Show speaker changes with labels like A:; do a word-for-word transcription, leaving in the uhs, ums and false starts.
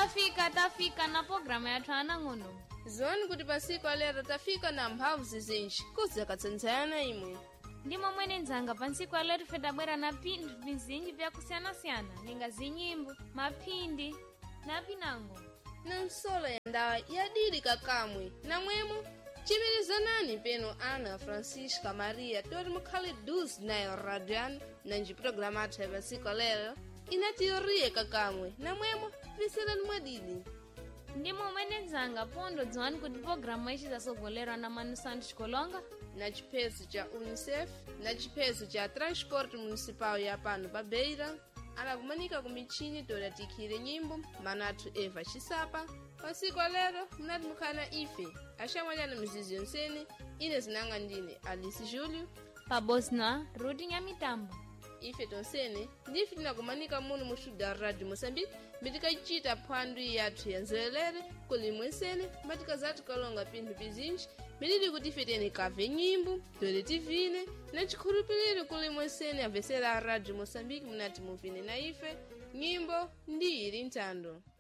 A: tafika tafika na programa yathu anang'ono
B: zoni kuti pasiku alero tafika na mphamvu zizinji kuzi akatsandzana imwe
A: ndimo mwene nzanga pansiku alero fedabwera na pinthu vizinji vyakusiyana-siyana ninga zinyimbo maphindi na pinango
B: na nsolo ya ndawa yadili kakamwe na mwemo chimirizanani peno Ana Francisca Maria tori mukhali duzi nayo radian na njiprograma athu ya pasiku alero inatioriye kakamwe na mwemo viselani mwadidi
A: ndimo mwene nzanga pondo dziwani kuti programu ichi zasogolerwa na Manu Santos Chikolonga
B: na chipeso cha UNICEF na chipeso cha Transport Municipal ya pano pa Beira anakumanika ku michini todatikire nyimbo manathu Eva Chisapa pasiku alero mnati mukhana ife ashamwanyana mizizi yonsene ine zinanga ndine Alice Julio
A: pabosna Rudy Nyamitambo
B: ife tonsene ndife tinakumanika muno mu studio Radio Mozambique mitikachita phwando yathu ya nzelere kulimwensene matika zathu kalonga pinthu pizinji milili kuti ife tene kave nyimbo tole tivine na chikhulupiriro kulimwensene amvesera Radio Mozambique munati muvine na ife nyimbo ndi ili ntando.